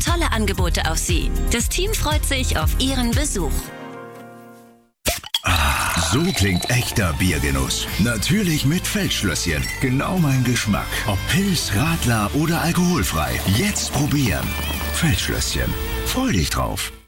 tolle Angebote auf Sie. Das Team freut sich auf Ihren Besuch. So klingt echter Biergenuss. Natürlich mit Feldschlösschen. Genau mein Geschmack. Ob Pils, Radler oder alkoholfrei. Jetzt probieren. Feldschlösschen. Freu dich drauf.